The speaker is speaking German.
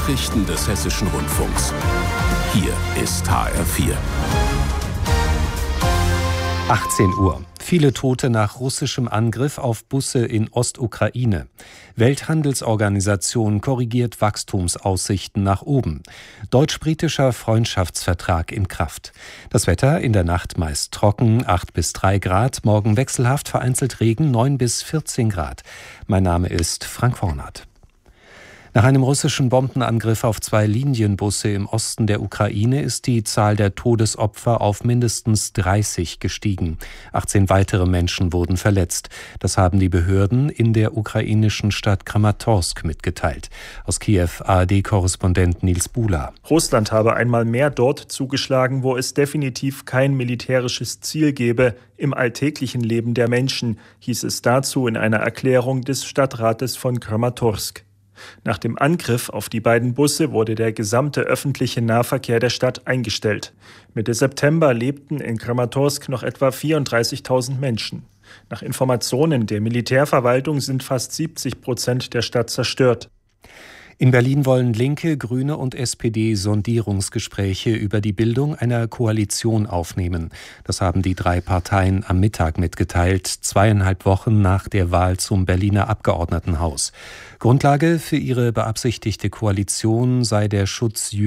Nachrichten des Hessischen Rundfunks. Hier ist HR4. 18 Uhr. Viele Tote nach russischem Angriff auf Busse in Ostukraine. Welthandelsorganisation korrigiert Wachstumsaussichten nach oben. Deutsch-britischer Freundschaftsvertrag in Kraft. Das Wetter in der Nacht meist trocken, 8 bis 3 Grad. Morgen wechselhaft, vereinzelt Regen, 9 bis 14 Grad. Mein Name ist Frank Hornath. Nach einem russischen Bombenangriff auf 2 Linienbusse im Osten der Ukraine ist die Zahl der Todesopfer auf mindestens 30 gestiegen. 18 weitere Menschen wurden verletzt. Das haben die Behörden in der ukrainischen Stadt Kramatorsk mitgeteilt. Aus Kiew ARD-Korrespondent Nils Buhler. Russland habe einmal mehr dort zugeschlagen, wo es definitiv kein militärisches Ziel gebe im alltäglichen Leben der Menschen, hieß es dazu in einer Erklärung des Stadtrates von Kramatorsk. Nach dem Angriff auf die beiden Busse wurde der gesamte öffentliche Nahverkehr der Stadt eingestellt. Mitte September lebten in Kramatorsk noch etwa 34.000 Menschen. Nach Informationen der Militärverwaltung sind fast 70% der Stadt zerstört. In Berlin wollen Linke, Grüne und SPD Sondierungsgespräche über die Bildung einer Koalition aufnehmen. Das haben die 3 Parteien am Mittag mitgeteilt, 2,5 Wochen nach der Wahl zum Berliner Abgeordnetenhaus. Grundlage für ihre beabsichtigte Koalition sei der Schutz